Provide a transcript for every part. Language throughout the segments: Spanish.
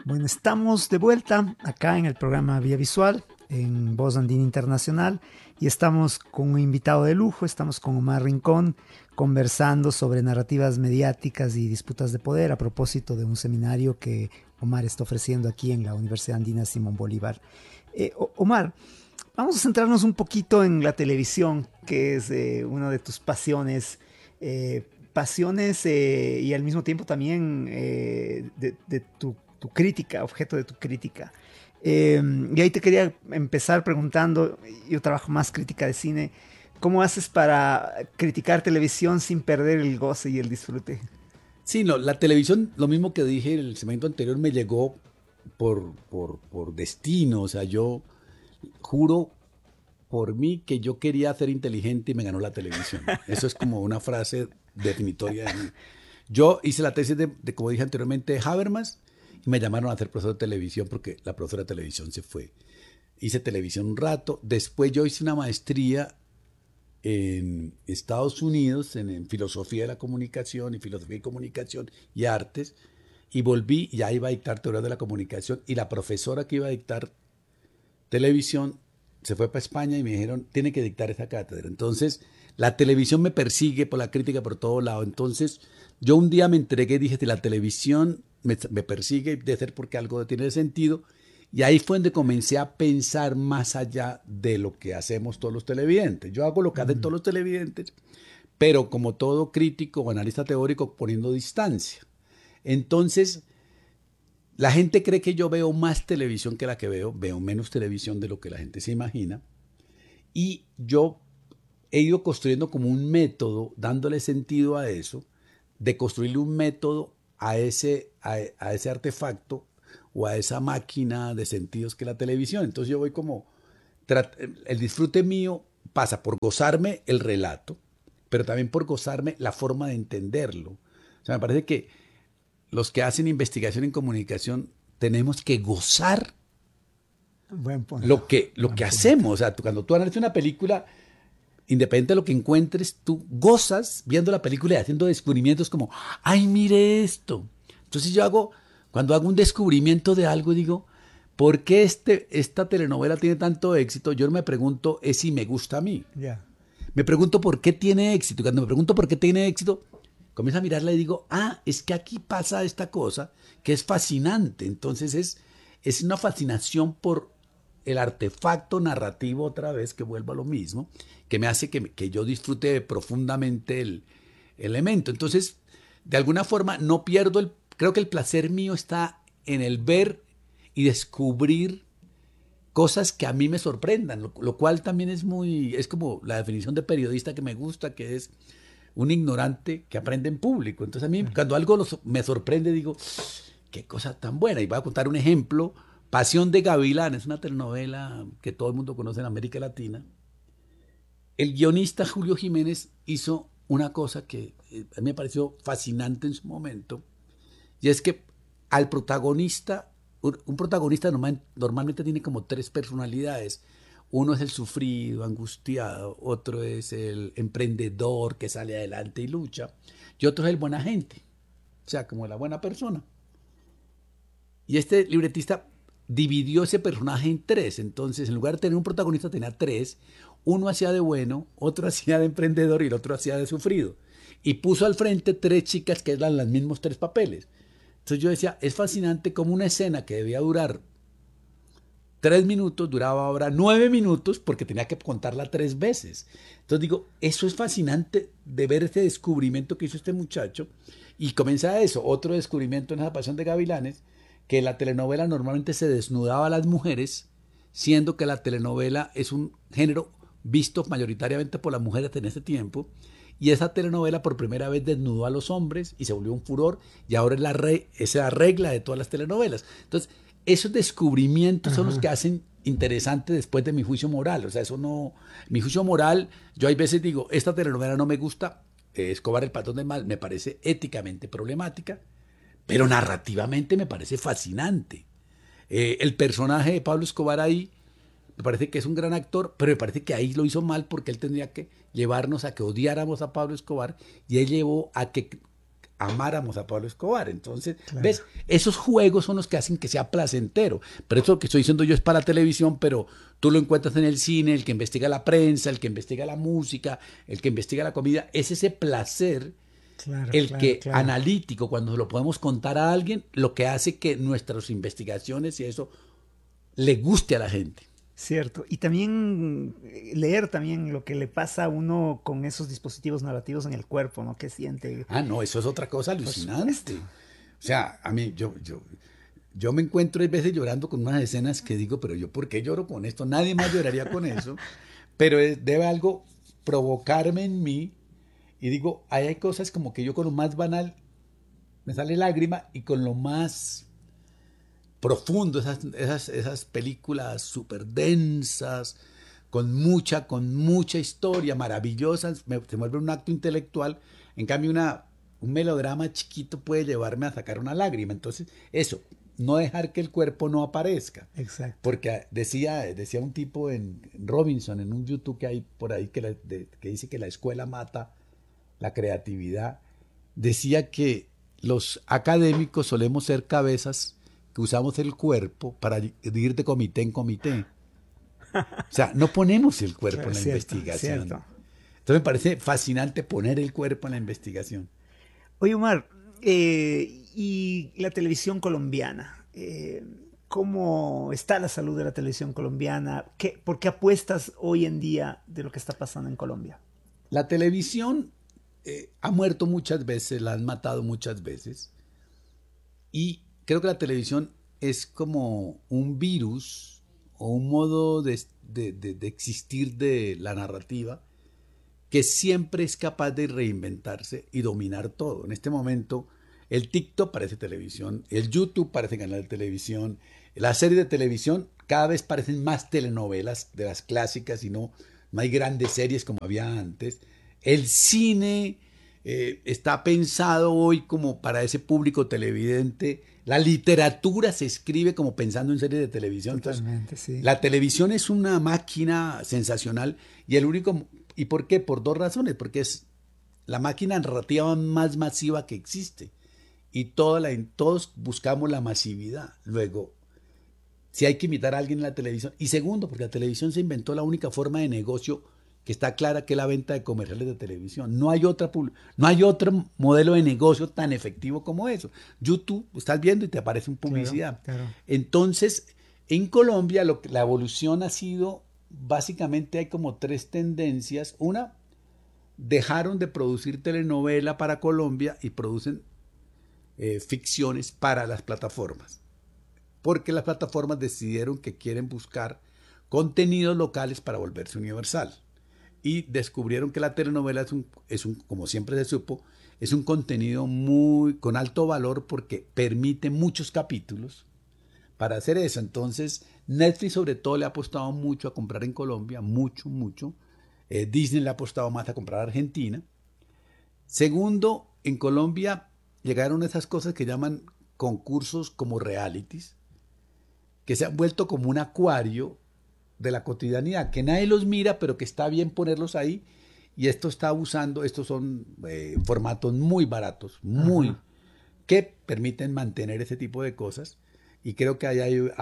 Bueno, estamos de vuelta acá en el programa Vía Visual, en Voz Andina Internacional, y estamos con un invitado de lujo, estamos con Omar Rincón, conversando sobre narrativas mediáticas y disputas de poder a propósito de un seminario que Omar está ofreciendo aquí en la Universidad Andina Simón Bolívar. Omar, vamos a centrarnos un poquito en la televisión, que es una de tus pasiones. Pasiones y al mismo tiempo también de tu crítica, objeto de tu crítica. Y ahí te quería empezar preguntando, yo trabajo más crítica de cine, ¿cómo haces para criticar televisión sin perder el goce y el disfrute? Sí, no, la televisión, lo mismo que dije en el segmento anterior, me llegó por destino. O sea, yo juro por mí que yo quería ser inteligente y me ganó la televisión. Eso es como una frase definitoria de mí. Yo hice la tesis como dije anteriormente, de Habermas y me llamaron a ser profesor de televisión porque la profesora de televisión se fue. Hice televisión un rato. Después yo hice una maestría en Estados Unidos en filosofía de la comunicación y filosofía y comunicación y artes y volví y ya iba a dictar teoría de la comunicación y la profesora que iba a dictar televisión se fue para España y me dijeron tiene que dictar esa cátedra. Entonces la televisión me persigue por la crítica por todo lado. Entonces yo un día me entregué y dije si la televisión me persigue de ser porque algo tiene sentido. Y ahí fue donde comencé a pensar más allá de lo que hacemos todos los televidentes. Yo hago lo que hacen Mm, todos los televidentes, pero como todo crítico o analista teórico, poniendo distancia. Entonces, la gente cree que yo veo más televisión que la que veo menos televisión de lo que la gente se imagina. Y yo he ido construyendo como un método, dándole sentido a eso, de construirle un método a ese artefacto o a esa máquina de sentidos que es la televisión. Entonces yo voy como, el disfrute mío pasa por gozarme el relato, pero también por gozarme la forma de entenderlo. O sea, me parece que los que hacen investigación en comunicación tenemos que gozar buen punto, lo que buen punto. hacemos. O sea, cuando tú analizas una película, independiente de lo que encuentres, tú gozas viendo la película y haciendo descubrimientos como, ay, mire esto. Entonces cuando hago un descubrimiento de algo, digo, ¿por qué esta telenovela tiene tanto éxito? Yo no me pregunto es si me gusta a mí. Ya. Me pregunto por qué tiene éxito. Y cuando me pregunto por qué tiene éxito, comienzo a mirarla y digo, es que aquí pasa esta cosa que es fascinante. Entonces es una fascinación por el artefacto narrativo otra vez, que vuelvo a lo mismo, que me hace que yo disfrute profundamente el elemento. Entonces, de alguna forma, no pierdo creo que el placer mío está en el ver y descubrir cosas que a mí me sorprendan, lo cual también es como la definición de periodista que me gusta, que es un ignorante que aprende en público. Entonces a mí cuando algo me sorprende digo, qué cosa tan buena. Y voy a contar un ejemplo. Pasión de Gavilán es una telenovela que todo el mundo conoce en América Latina. El guionista Julio Jiménez hizo una cosa que a mí me pareció fascinante en su momento, y es que al protagonista, un protagonista normalmente tiene como tres personalidades. Uno es el sufrido, angustiado, otro es el emprendedor que sale adelante y lucha, y otro es el buena gente, o sea, como la buena persona. Y este libretista dividió ese personaje en tres. Entonces, en lugar de tener un protagonista, tenía tres. Uno hacía de bueno, otro hacía de emprendedor y el otro hacía de sufrido. Y puso al frente tres chicas que eran los mismos tres papeles. Entonces yo decía, es fascinante como una escena que debía durar 3 minutos, duraba ahora 9 minutos porque tenía que contarla 3 veces. Entonces digo, eso es fascinante de ver este descubrimiento que hizo este muchacho. Y comienza eso, otro descubrimiento en esa Pasión de Gavilanes, que la telenovela normalmente se desnudaba a las mujeres, siendo que la telenovela es un género visto mayoritariamente por las mujeres en ese tiempo. Y esa telenovela por primera vez desnudó a los hombres y se volvió un furor. Y ahora es la regla de todas las telenovelas. Entonces, esos descubrimientos son los que Ajá. hacen interesante después de mi juicio moral. O sea, eso no. Mi juicio moral, yo hay veces digo, esta telenovela no me gusta, Escobar el patrón del mal, me parece éticamente problemática, pero narrativamente me parece fascinante. El personaje de Pablo Escobar ahí me parece que es un gran actor, pero me parece que ahí lo hizo mal porque él tendría que llevarnos a que odiáramos a Pablo Escobar y él llevó amáramos a Pablo Escobar. Entonces, Claro. ¿ves? Esos juegos son los que hacen que sea placentero. Pero eso que estoy diciendo yo es para la televisión, pero tú lo encuentras en el cine, el que investiga la prensa, el que investiga la música, el que investiga la comida. Es ese placer Claro, el claro, que claro. analítico, cuando lo podemos contar a alguien, lo que hace que nuestras investigaciones y eso le guste a la gente. Cierto. Y también leer también lo que le pasa a uno con esos dispositivos narrativos en el cuerpo, ¿no? ¿Qué siente? Ah, no, eso es otra cosa Por supuesto. alucinante. O sea, a mí, yo me encuentro a veces llorando con unas escenas que digo, pero yo, ¿por qué lloro con esto? Nadie más lloraría con eso. Pero debe algo provocarme en mí. Y digo, ahí hay cosas como que yo con lo más banal me sale lágrima y con lo más profundo, esas películas súper densas, con mucha historia, maravillosas, se vuelve un acto intelectual. En cambio, un melodrama chiquito puede llevarme a sacar una lágrima. Entonces, eso, no dejar que el cuerpo no aparezca. Exacto. Porque decía un tipo en Robinson, en un YouTube que hay por ahí, que dice que la escuela mata la creatividad. Decía que los académicos solemos ser cabezas que usamos el cuerpo para ir de comité en comité. O sea, no ponemos el cuerpo Claro, en la cierto, investigación. cierto. Entonces me parece fascinante poner el cuerpo en la investigación. Oye, Omar, y la televisión colombiana, ¿cómo está la salud de la televisión colombiana? ¿Por qué apuestas hoy en día de lo que está pasando en Colombia? La televisión ha muerto muchas veces, la han matado muchas veces. Y creo que la televisión es como un virus o un modo de existir de la narrativa que siempre es capaz de reinventarse y dominar todo. En este momento, el TikTok parece televisión, el YouTube parece canal de televisión, las series de televisión cada vez parecen más telenovelas de las clásicas y no hay grandes series como había antes. El cine está pensado hoy como para ese público televidente. La literatura se escribe como pensando en series de televisión. Entonces, Totalmente, sí. la televisión es una máquina sensacional y el único... ¿Y por qué? Por dos razones. Porque es la máquina narrativa más masiva que existe. Y todos buscamos la masividad. Luego, si hay que imitar a alguien en la televisión. Y segundo, porque la televisión se inventó la única forma de negocio que está clara, que es la venta de comerciales de televisión. No hay otro modelo de negocio tan efectivo como eso. YouTube, estás viendo y te aparece una Claro, publicidad. claro. Entonces, en Colombia la evolución ha sido, básicamente hay como tres tendencias. Una, dejaron de producir telenovela para Colombia y producen ficciones para las plataformas. Porque las plataformas decidieron que quieren buscar contenidos locales para volverse universal. Y descubrieron que la telenovela como siempre se supo, es un contenido con alto valor porque permite muchos capítulos para hacer eso. Entonces, Netflix sobre todo le ha apostado mucho a comprar en Colombia, mucho, mucho. Disney le ha apostado más a comprar a Argentina. Segundo, en Colombia llegaron esas cosas que llaman concursos como realities, que se han vuelto como un acuario de la cotidianidad, que nadie los mira, pero que está bien ponerlos ahí. Y estos son formatos muy baratos, Ajá. que permiten mantener ese tipo de cosas. Y creo que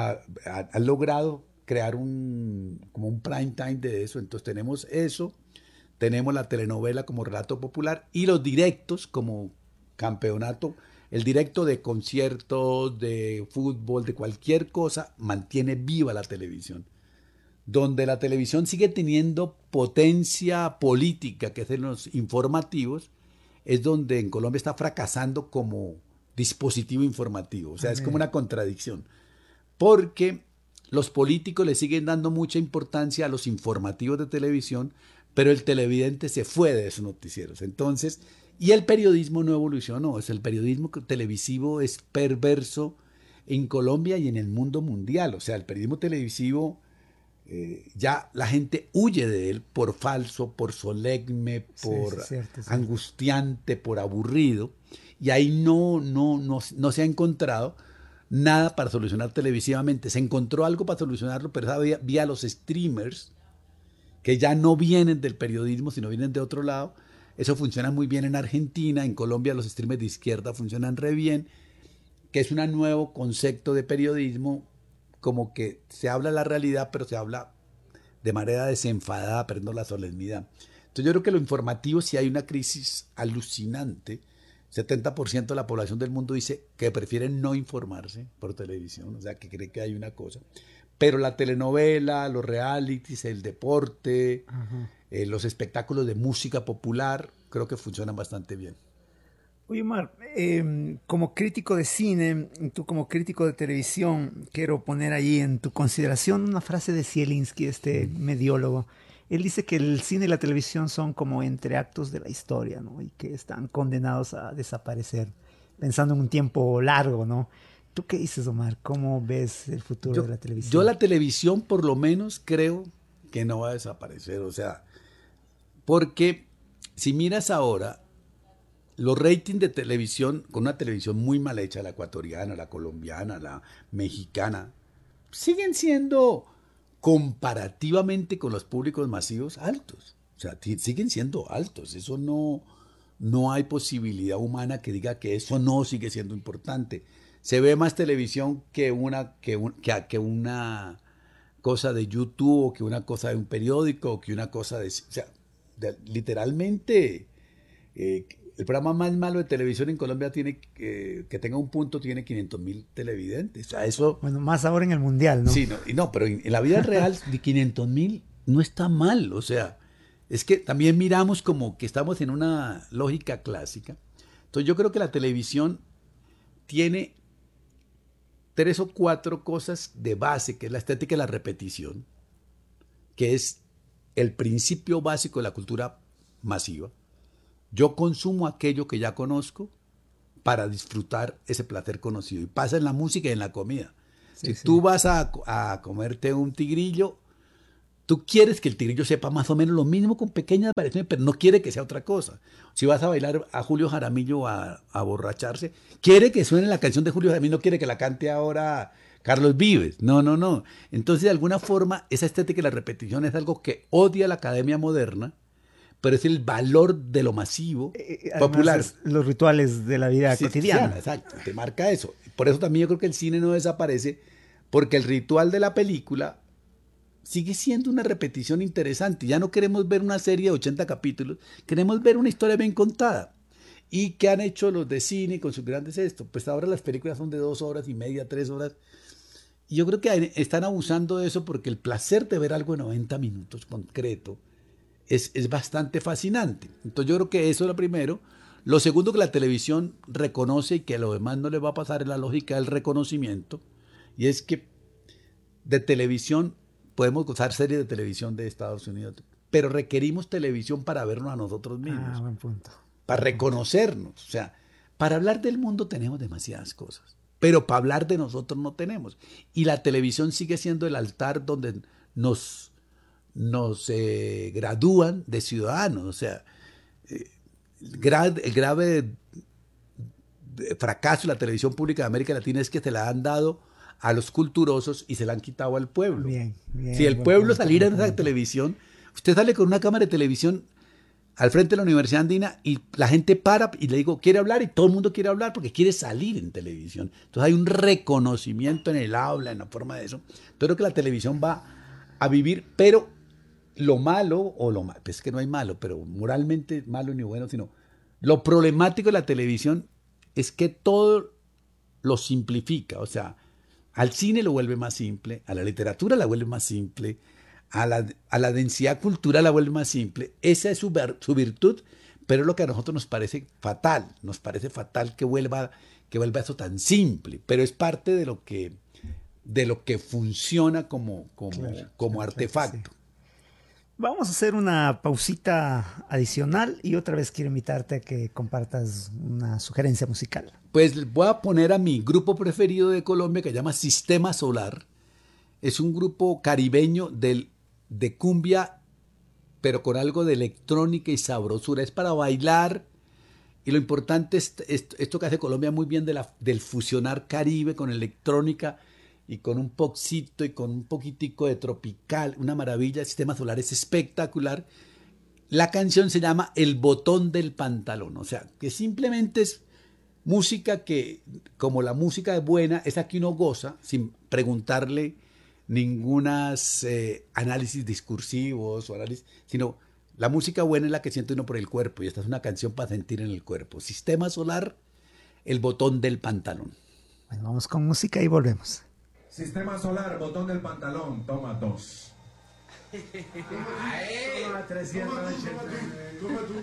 han logrado crear como un prime time de eso. Entonces tenemos eso, tenemos la telenovela como relato popular y los directos como campeonato. El directo de conciertos, de fútbol, de cualquier cosa, mantiene viva la televisión. Donde la televisión sigue teniendo potencia política, que es en los informativos, es donde en Colombia está fracasando como dispositivo informativo. O A sea, es como ver. una contradicción. Porque los políticos le siguen dando mucha importancia a los informativos de televisión, pero el televidente se fue de esos noticieros. Entonces, y el periodismo no evolucionó. El periodismo televisivo es perverso en Colombia y en el mundo mundial. O sea, el periodismo televisivo ya la gente huye de él por falso, por solemne, Sí, sí, por cierto, cierto. angustiante, por aburrido. Y ahí no se ha encontrado nada para solucionar televisivamente. Se encontró algo para solucionarlo, pero es vía los streamers, que ya no vienen del periodismo, sino vienen de otro lado. Eso funciona muy bien en Argentina, en Colombia los streamers de izquierda funcionan re bien, que es un nuevo concepto de periodismo, como que se habla la realidad, pero se habla de manera desenfadada, perdiendo la solemnidad. Entonces yo creo que lo informativo, si hay una crisis alucinante, 70% de la población del mundo dice que prefieren no informarse por televisión, o sea, que cree que hay una cosa. Pero la telenovela, los realities, el deporte, Ajá. los espectáculos de música popular, creo que funcionan bastante bien. Oye, Omar, como crítico de cine, tú como crítico de televisión, quiero poner ahí en tu consideración una frase de Zielinski, este mediólogo. Él dice que el cine y la televisión son como entreactos de la historia, ¿no? Y que están condenados a desaparecer, pensando en un tiempo largo, ¿no? ¿Tú qué dices, Omar? ¿Cómo ves el futuro de la Yo televisión? la televisión por lo menos creo que no va a desaparecer, o sea, porque si miras ahora, los ratings de televisión, con una televisión muy mal hecha, la ecuatoriana, la colombiana, la mexicana, siguen siendo comparativamente con los públicos masivos altos. O sea, siguen siendo altos. Eso no, no hay posibilidad humana que diga que eso no sigue siendo importante. Se ve más televisión que una cosa de YouTube o que una cosa de un periódico o que una cosa de... O sea, literalmente eh, el programa más malo de televisión en Colombia tiene que tenga un punto, tiene 500.000 televidentes. O sea, eso, Bueno, más ahora en el Mundial, ¿no? sí, no, y no, pero en la vida real, de 500.000 no está mal. O sea, es que también miramos como que estamos en una lógica clásica. Entonces yo creo que la televisión tiene tres o cuatro cosas de base, que es la estética y la repetición, que es el principio básico de la cultura masiva. Yo consumo aquello que ya conozco para disfrutar ese placer conocido. Y pasa en la música y en la comida. Si Sí, tú sí. vas a comerte un tigrillo, tú quieres que el tigrillo sepa más o menos lo mismo con pequeñas variaciones, pero no quiere que sea otra cosa. Si vas a bailar a Julio Jaramillo a borracharse, quiere que suene la canción de Julio Jaramillo, no quiere que la cante ahora Carlos Vives. No, no, no. Entonces, de alguna forma, esa estética y la repetición es algo que odia la academia moderna, pero es el valor de lo masivo, Además, popular. es los rituales de la vida Sí, Cristiana, cotidiana. exacto, te marca eso. Por eso también yo creo que el cine no desaparece, porque el ritual de la película sigue siendo una repetición interesante. Ya no queremos ver una serie de 80 capítulos, queremos ver una historia bien contada. ¿Y qué han hecho los de cine con sus grandes esto? Pues ahora las películas son de 2 horas y media, 3 horas. Y yo creo que están abusando de eso porque el placer de ver algo de 90 minutos concreto es bastante fascinante. Entonces yo creo que eso es lo primero. Lo segundo que la televisión reconoce y que a lo demás no le va a pasar es la lógica del reconocimiento. Y es que de televisión podemos gozar series de televisión de Estados Unidos, pero requerimos televisión para vernos a nosotros Ah, mismos, buen punto. para Buen punto. reconocernos. O sea, para hablar del mundo tenemos demasiadas cosas, pero para hablar de nosotros no tenemos. Y la televisión sigue siendo el altar donde nos, nos gradúan de ciudadanos. O sea, el grave fracaso de la televisión pública de América Latina es que se la han dado a los culturosos y se la han quitado al pueblo. Bien, Si bien, el pueblo saliera buen en esa punto. televisión, usted sale con una cámara de televisión al frente de la Universidad Andina y la gente para y le digo, quiere hablar y todo el mundo quiere hablar porque quiere salir en televisión. Entonces hay un reconocimiento en el habla, en la forma de eso. Pero creo que la televisión va a vivir, pero lo malo, o lo malo, pues es que no hay malo, pero moralmente malo ni bueno, sino lo problemático de la televisión es que todo lo simplifica, o sea, al cine lo vuelve más simple, a la literatura la vuelve más simple, a la densidad cultural la vuelve más simple. Esa es su virtud, pero es lo que a nosotros nos parece fatal que vuelva eso tan simple, pero es parte de lo que funciona como, Claro, como, como claro que sí. artefacto. Vamos a hacer una pausita adicional y otra vez quiero invitarte a que compartas una sugerencia musical. Pues voy a poner a mi grupo preferido de Colombia que se llama Sistema Solar. Es un grupo caribeño de cumbia, pero con algo de electrónica y sabrosura. Es para bailar. Y lo importante es esto que hace Colombia muy bien del fusionar Caribe con electrónica y con un popcito y con un poquitico de tropical. Una maravilla. El Sistema Solar es espectacular. La canción se llama El botón del pantalón, o sea, que simplemente es música que, como la música es buena, esa que uno goza sin preguntarle ningunas análisis discursivos o análisis, sino la música buena es la que siente uno por el cuerpo, y esta es una canción para sentir en el cuerpo. Sistema Solar, El botón del pantalón. Bueno, vamos con música y volvemos. Sistema Solar, botón del pantalón, toma 2. Toma 380. Toma tú.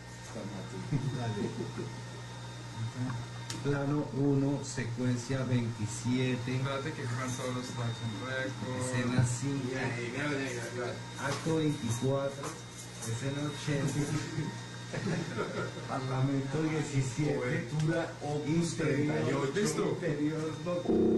Plano 1, secuencia 27. Espérate que cojan solo los tracks en récord. Escena 5. Acto 24. Escena 80. Parlamento 17. Cobertura Opus 38. Interior nocturno.